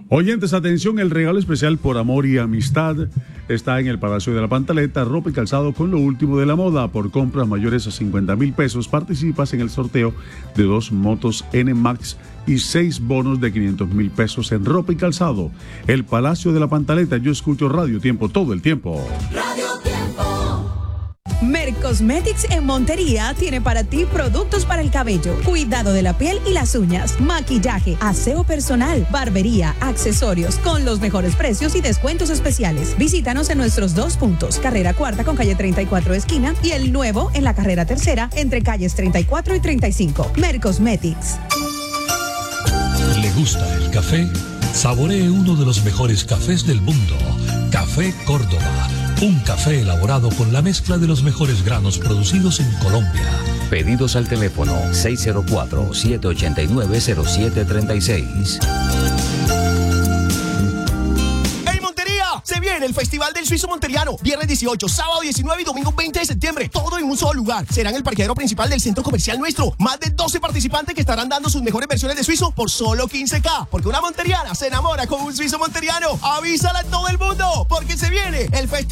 Oyentes, atención, el regalo especial por amor y amistad está en el Palacio de la Pantaleta, ropa y calzado con lo último de la moda. Por compras mayores a 50,000 pesos participas en el sorteo de 2 motos N-Max y 6 bonos de 500,000 pesos en ropa y calzado. El Palacio de la Pantaleta, yo escucho Radio Tiempo todo el tiempo. Radio Tiempo. Mercosmetics en Montería tiene para ti productos para el cabello, cuidado de la piel y las uñas, maquillaje, aseo personal, barbería, accesorios, con los mejores precios y descuentos especiales. Visítanos en nuestros 2 puntos, carrera 4 con calle 34 esquina y el nuevo en la carrera 3 entre calles 34 y 35. Mercosmetics. ¿Le gusta el café? Saboree uno de los mejores cafés del mundo, Café Córdoba. Un café elaborado con la mezcla de los mejores granos producidos en Colombia. Pedidos al teléfono 604-789-0736. ¡Hey, Montería! Se viene el Festival del Suizo Monteriano. Viernes 18, sábado 19 y domingo 20 de septiembre. Todo en un solo lugar. Será en el parqueadero principal del centro comercial nuestro. Más de 12 participantes que estarán dando sus mejores versiones de suizo por solo 15K. Porque una monteriana se enamora con un suizo monteriano. Avísala a todo el mundo, porque se viene el Festival